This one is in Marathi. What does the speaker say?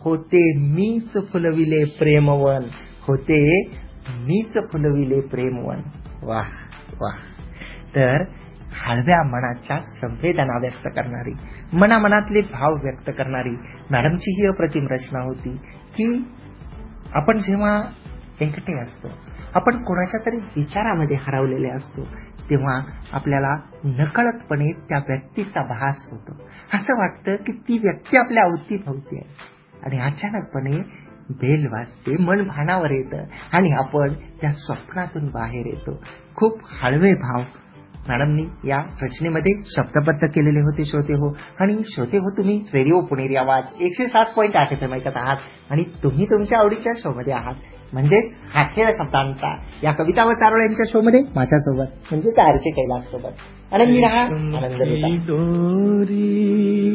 होते मीच फुलविले प्रेमवन, होते मीच फुलविले प्रेमवन. वाह वाह. तर हळव्या मनाच्या संवेदना व्यक्त करणारी, मनामनातले भाव व्यक्त करणारी मॅडमची ही अप्रतिम रचना होती की आपण जेव्हा एकटे असतो, आपण कोणाच्या तरी विचारामध्ये हरवलेले असतो, तेव्हा आपल्याला नकळतपणे त्या व्यक्तीचा भास होतो. असं वाटतं की ती व्यक्ती आपल्या अवतीभवती आहे आणि अचानकपणे बेल वाजते, मन भानावर येतं आणि आपण त्या स्वप्नातून बाहेर येतो. खूप हळवे भाव मॅडमनी या रचनेमध्ये शब्दबद्ध केलेले होते. श्रोते हो, आणि श्रोते हो, तुम्ही रेडिओ पुणेरी आवाज 107.8 FM ऐकत आहात आणि तुम्ही तुमच्या आवडीच्या शो मध्ये आहात, म्हणजेच हा खेळ शब्दांचा या कविता व चारोळ यांच्या शो मध्ये माझ्यासोबत, म्हणजेच आरचे कैलास सोबत. आनंदी रहा, आनंद लुटा.